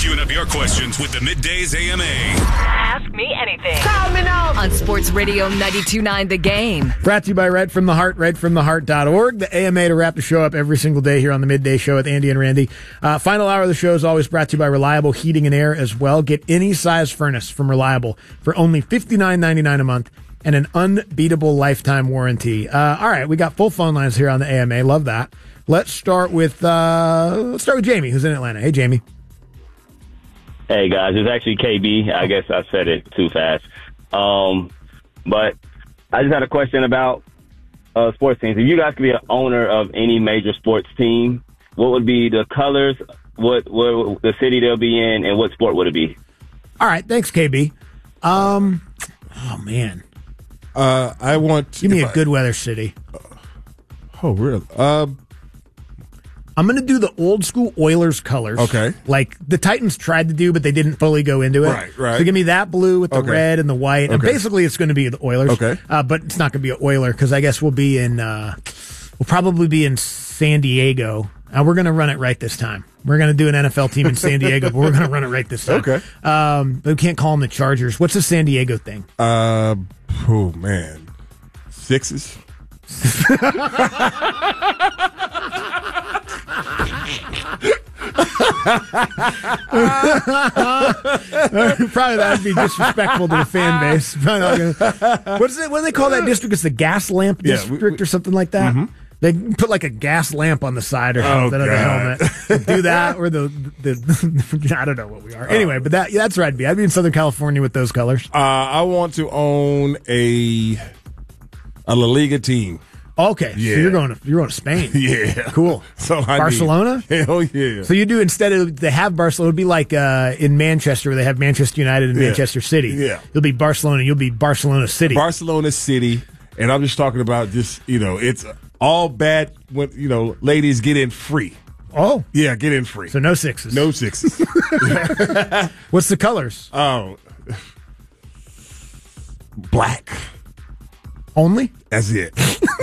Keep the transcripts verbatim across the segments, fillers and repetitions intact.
Queuing up your questions with the Middays A M A. Ask me anything. Call me now. On Sports Radio ninety-two point nine The Game. Brought to you by Red from the Heart, red from the heart dot org. The A M A to wrap the show up every single day here on the Midday Show with Andy and Randy. Uh, final hour of the show is always brought to you by Reliable Heating and Air as well. Get any size furnace from Reliable for only fifty-nine ninety-nine a month and an unbeatable lifetime warranty. Uh, all right, we got full phone lines here on the A M A. Love that. Let's start with uh, let's start with Jamie, who's in Atlanta. Hey, Jamie. Hey, guys. It's actually K B. I guess I said it too fast. Um, but I just had a question about uh, sports teams. If you guys could be an owner of any major sports team, what would be the colors, what, what the city they'll be in, and what sport would it be? All right. Thanks, K B. Um, oh, man. Uh, I want... Give me a I, good weather city. Oh, really? Um... I'm going to do the old school Oilers colors. Okay. Like the Titans tried to do, but they didn't fully go into it. Right, right. So give me that blue with the okay. red and the white. And okay. basically it's going to be the Oilers. Okay. Uh, but it's not going to be an Oiler because I guess we'll be in, uh, we'll probably be in San Diego. Uh, we're going to run it right this time. We're going to do an N F L team in San Diego, but we're going to run it right this time. Okay. Um, we can't call them the Chargers. What's the San Diego thing? Uh, oh, man. Sixes? Probably that would be disrespectful to the fan base. Probably not gonna, what's it? What do they call that district? It's the gas lamp Yeah, district we, we, or something like that. Mm-hmm. They put like a gas lamp on the side or something oh, of the helmet. Do that or the, the, the I don't know what we are. Anyway, but that that's where I'd be. I'd be in Southern California with those colors. Uh, I want to own a a La Liga team. Okay, yeah. So you're going to you're going to Spain. Yeah, cool. So I Barcelona. Need, hell yeah. So you do instead of they have Barcelona, it'd be like uh, in Manchester where they have Manchester United and yeah. Manchester City. Yeah, you'll be Barcelona. You'll be Barcelona City. Barcelona City, and I'm just talking about just you know it's all bad when you know ladies get in free. Oh yeah, get in free. So no sixes. No sixes. What's the colors? Oh, black. Only? That's it.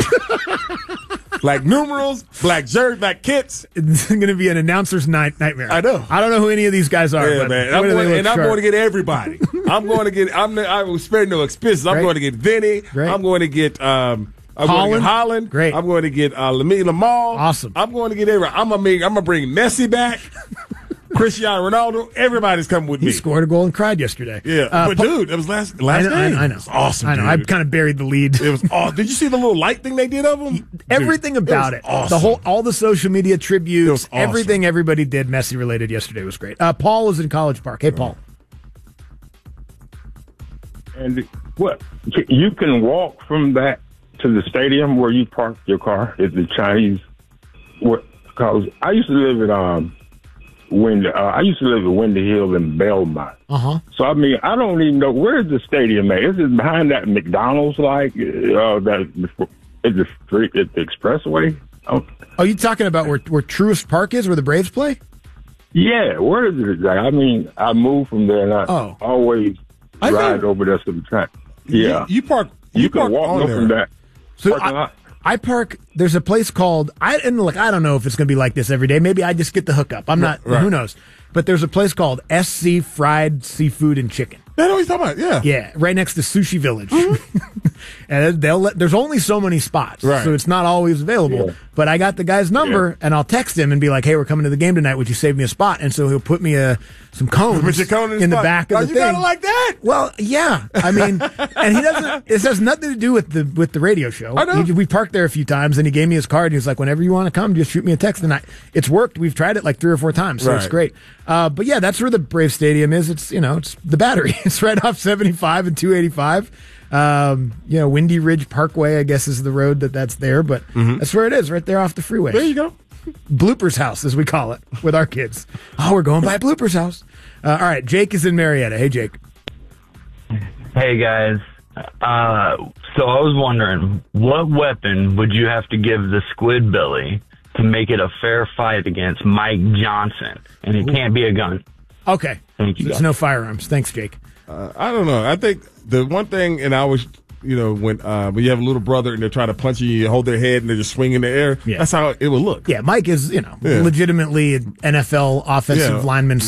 Like numerals, black jerk, black kits. It's going to be an announcer's night nightmare. I know. I don't know who any of these guys are. Yeah, but man. I'm going, and sharp? I'm going to get everybody. I'm going to get. I'm. I will spare no expenses. I'm Great. going to get Vinny. Great. I'm going to get. Um, I'm Holland. going to get Holland. Great. I'm going to get uh, Lamine Lamar. Awesome. I'm going to get everybody. I'm gonna make. I'm gonna bring Messi back. Cristiano Ronaldo, everybody's coming with he me. He scored a goal and cried yesterday. Yeah, uh, but po- dude, it was last last I know, game. I know. It was awesome. I know. Dude. I kind of buried the lead. It was. Oh, did you see the little light thing they did of him? Everything dude, about it, it, awesome. the whole, all the social media tributes, awesome. everything everybody did Messi related yesterday was great. Uh, Paul was in College Park. Hey, Paul. And what you can walk from that to the stadium where you park your car is the Chinese. Because I used to live in um. When uh, I used to live in Windy Hill in Belmont. Uh-huh. So, I mean, I don't even know, where's the stadium at? Is it behind that McDonald's, like, uh, that, is the street, is the expressway? Oh. Are you talking about where, where Truist Park is, where the Braves play? Yeah, where is it exactly? I mean, I moved from there, and I oh. always I ride think, over there sometimes. Yeah. You, you park, you, you park can walk on up there. from that. So I, I park. There's a place called. I and look. I don't know if it's going to be like this every day. Maybe I just get the hookup. I'm not. Right. Who knows? But there's a place called S C Fried Seafood and Chicken. That's what he's talking about. Yeah. Yeah, right next to Sushi Village. Mm-hmm. And they'll let, there's only so many spots, right. so it's not always available. Yeah. But I got the guy's number, yeah. and I'll text him and be like, "Hey, we're coming to the game tonight. Would you save me a spot?" And so he'll put me a some cones Put your cone in, in the spot. back of oh, the you thing. You gotta like that. Well, yeah. I mean, and he doesn't. This has nothing to do with the with the radio show. I know. He, we parked there a few times, and he gave me his card. And he was like, "Whenever you want to come, just shoot me a text." And I, it's worked. We've tried it like three or four times, so right. it's great. Uh, but yeah, that's where the Brave Stadium is. It's you know, it's the Battery. It's right off seventy-five and two eighty-five. Um, you know, Windy Ridge Parkway, I guess, is the road that that's there, but mm-hmm. that's where it is, right there off the freeway. There you go. Bloopers house, as we call it, with our kids. Oh, we're going by Bloopers house. Uh, all right, Jake is in Marietta. Hey, Jake. Hey, guys. Uh, so I was wondering, what weapon would you have to give the Squidbilly to make it a fair fight against Mike Johnson? And it can't be a gun. Okay. Thank you, There's guys. no firearms. Thanks, Jake. Uh, I don't know. I think the one thing, and I always, you know, when uh, when you have a little brother and they're trying to punch you, you hold their head and they just swing in the air. Yeah. That's how it would look. Yeah, Mike is, you know, yeah. legitimately an N F L offensive yeah. lineman Right.